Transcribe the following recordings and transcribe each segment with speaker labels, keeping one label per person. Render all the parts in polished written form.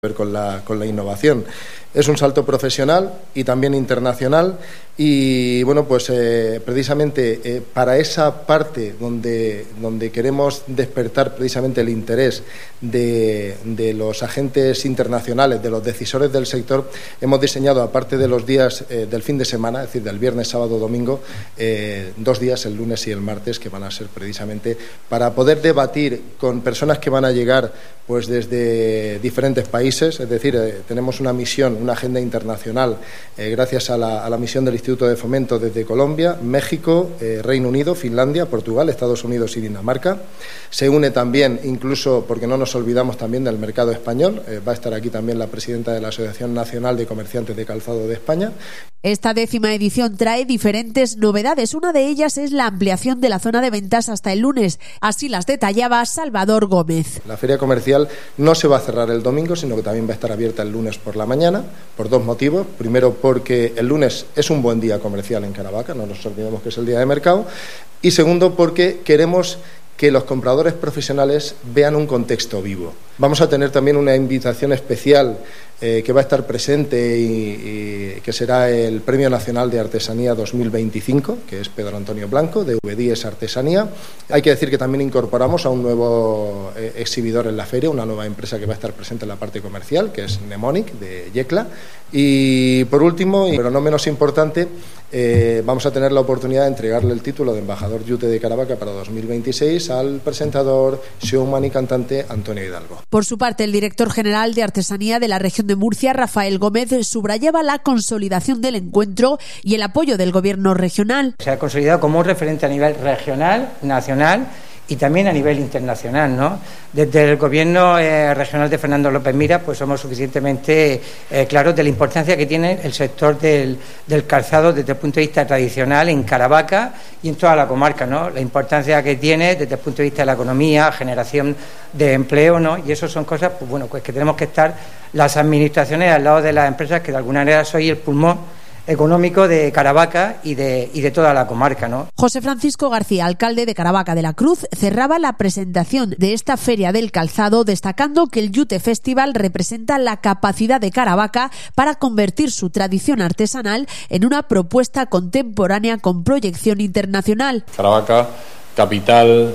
Speaker 1: ver con la innovación. Es un salto profesional y también internacional y bueno, pues precisamente para esa parte donde queremos despertar precisamente el interés de los agentes internacionales, de los decisores del sector, hemos diseñado, aparte de los días del fin de semana, es decir, del viernes, sábado, domingo, 2 días, el lunes y el martes, que van a ser precisamente para poder debatir con personas que van a llegar pues desde diferentes países, es decir, tenemos una misión, una agenda internacional gracias a la misión del Instituto de Fomento desde Colombia, México, Reino Unido, Finlandia, Portugal, Estados Unidos y Dinamarca. Se une también, incluso porque no nos olvidamos también del mercado español, va a estar aquí también la presidenta de la Asociación Nacional de Comerciantes de Calzado de España.
Speaker 2: Esta 10ª edición trae diferentes novedades. Una de ellas es la ampliación de la zona de ventas hasta el lunes. Así las detallaba Salvador Gómez.
Speaker 1: La feria comercial no se va a cerrar el domingo, sino que también va a estar abierta el lunes por la mañana, por 2 motivos. Primero, porque el lunes es un buen día comercial en Caravaca, no nos olvidemos que es el día de mercado. Y segundo, porque queremos que los compradores profesionales vean un contexto vivo. Vamos a tener también una invitación especial que va a estar presente y que será el Premio Nacional de Artesanía 2025, que es Pedro Antonio Blanco, de V10 Artesanía. Hay que decir que también incorporamos a un nuevo exhibidor en la feria, una nueva empresa que va a estar presente en la parte comercial, que es Mnemonic, de Yecla. Y por último, pero no menos importante, vamos a tener la oportunidad de entregarle el título de embajador Yute de Caravaca para 2026 al presentador, showman y cantante Antonio Hidalgo.
Speaker 2: Por su parte, el director general de Artesanía de la región de Murcia, Rafael Gómez, subrayaba la consolidación del encuentro y el apoyo del gobierno regional.
Speaker 3: Se ha consolidado como un referente a nivel regional, nacional y también a nivel internacional, ¿no? Desde el gobierno regional de Fernando López Mira, pues somos suficientemente claros de la importancia que tiene el sector del calzado desde el punto de vista tradicional en Caravaca y en toda la comarca, ¿no? La importancia que tiene desde el punto de vista de la economía, generación de empleo, ¿no? Y eso son cosas, pues bueno, pues que tenemos que estar las administraciones al lado de las empresas, que de alguna manera soy el pulmón económico de Caravaca y de toda la comarca, ¿no?
Speaker 2: José Francisco García, alcalde de Caravaca de la Cruz, cerraba la presentación de esta Feria del Calzado destacando que el Yute Festival representa la capacidad de Caravaca para convertir su tradición artesanal en una propuesta contemporánea con proyección internacional.
Speaker 4: Caravaca, capital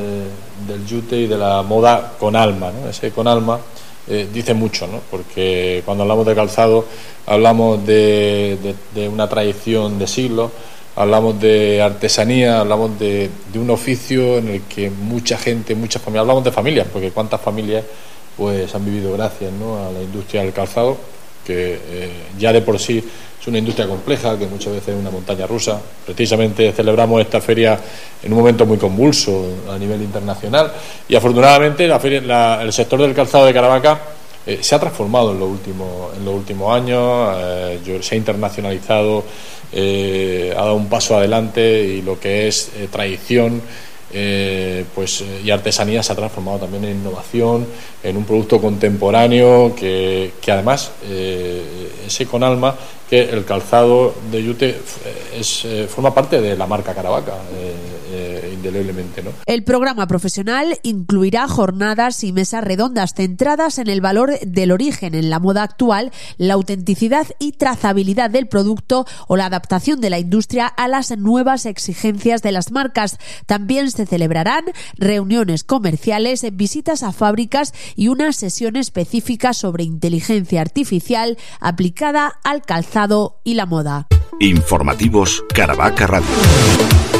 Speaker 4: del Yute y de la moda con alma, ¿no? Ese con alma dice mucho, ¿no? Porque cuando hablamos de calzado hablamos de una tradición de siglos, hablamos de artesanía, hablamos de un oficio en el que mucha gente, muchas familias, hablamos de familias, porque cuántas familias pues han vivido gracias, ¿no?, a la industria del calzado, que ya de por sí es una industria compleja, que muchas veces es una montaña rusa. Precisamente celebramos esta feria en un momento muy convulso a nivel internacional y afortunadamente el sector del calzado de Caravaca se ha transformado en los últimos años, se ha internacionalizado, ha dado un paso adelante y lo que es tradición y artesanía se ha transformado también en innovación, en un producto contemporáneo que además ese con alma, que el calzado de Yute forma parte de la marca Caravaca indeleblemente, ¿no?
Speaker 2: El programa profesional incluirá jornadas y mesas redondas centradas en el valor del origen en la moda actual, la autenticidad y trazabilidad del producto o la adaptación de la industria a las nuevas exigencias de las marcas. También se celebrarán reuniones comerciales, visitas a fábricas y una sesión específica sobre inteligencia artificial aplicada al calzado y la moda.
Speaker 5: Informativos Caravaca Radio.